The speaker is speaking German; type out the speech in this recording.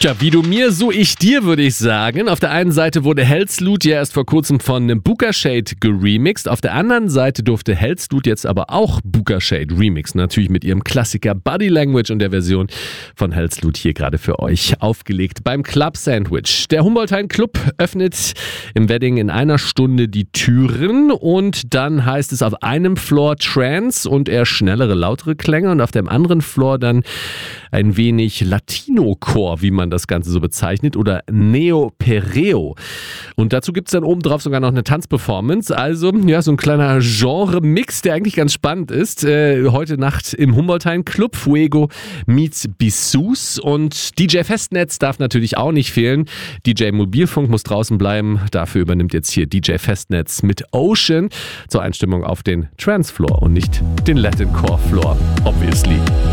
Tja, wie du mir, so ich dir, würde ich sagen. Auf der einen Seite wurde Hellsloot ja erst vor kurzem von Booka Shade geremixed. Auf der anderen Seite durfte Hellsloot jetzt aber auch Booka Shade remixen. Natürlich mit ihrem Klassiker Body Language und der Version von Hellsloot hier gerade für euch aufgelegt beim Club Sandwich. Der Humboldt-Hain Club öffnet im Wedding in einer Stunde die Türen und dann heißt es auf einem Floor Trance und eher schnellere, lautere Klänge und auf dem anderen Floor dann ein wenig Latino-Core, wie man das Ganze so bezeichnet, oder Neo-Perreo. Und dazu gibt es dann obendrauf sogar noch eine Tanzperformance. Also, ja, so ein kleiner Genre-Mix, der eigentlich ganz spannend ist. Heute Nacht im Humboldt-Hain Club. Fuego meets Bisous. Und DJ Festnetz darf natürlich auch nicht fehlen. DJ Mobilfunk muss draußen bleiben. Dafür übernimmt jetzt hier DJ Festnetz mit Ocean zur Einstimmung auf den Trance-Floor und nicht den Latin-Core-Floor, obviously.